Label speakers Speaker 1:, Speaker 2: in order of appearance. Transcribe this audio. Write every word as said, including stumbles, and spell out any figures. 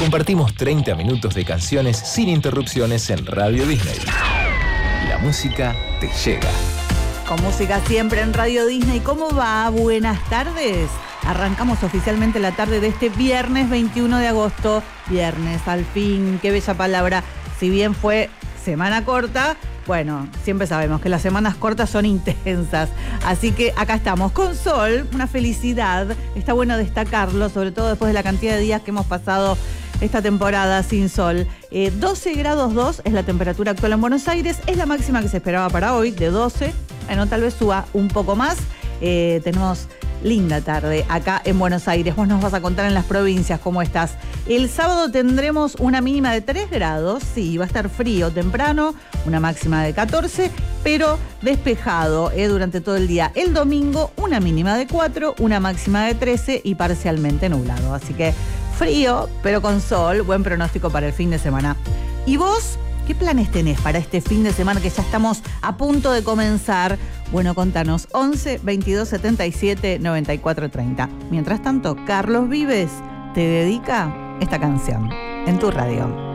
Speaker 1: compartimos treinta minutos de canciones sin interrupciones en Radio Disney. La música te llega.
Speaker 2: Con música siempre en Radio Disney. ¿Cómo va? Buenas tardes. Arrancamos oficialmente la tarde de este viernes veintiuno de agosto. Viernes, al fin, qué bella palabra. Si bien fue semana corta, bueno, siempre sabemos que las semanas cortas son intensas. Así que acá estamos con sol, una felicidad. Está bueno destacarlo, sobre todo después de la cantidad de días que hemos pasado esta temporada sin sol. Eh, doce grados dos es la temperatura actual en Buenos Aires. Es la máxima que se esperaba para hoy, de doce. Bueno, tal vez suba un poco más. Eh, tenemos linda tarde acá en Buenos Aires. Vos nos vas a contar en las provincias cómo estás. El sábado tendremos una mínima de tres grados. Sí, va a estar frío temprano, una máxima de catorce, pero despejado eh, durante todo el día. El domingo una mínima de cuatro, una máxima de trece y parcialmente nublado. Así que frío, pero con sol. Buen pronóstico para el fin de semana. ¿Y vos? ¿Qué planes tenés para este fin de semana que ya estamos a punto de comenzar? Bueno, contanos, once, veintidós, setenta y siete, noventa y cuatro, treinta. Mientras tanto, Carlos Vives te dedica esta canción en tu radio.